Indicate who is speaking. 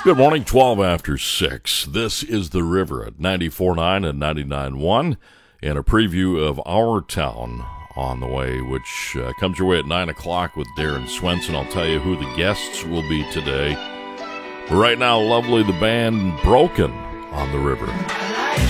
Speaker 1: Good morning, 12 after 6. This is The River at 94.9 and 99.1, and a preview of Our Town on the way, which comes your way at 9 o'clock with Darren Swenson. I'll tell you who the guests will be today. But right now, lovely, the band Broken on The River.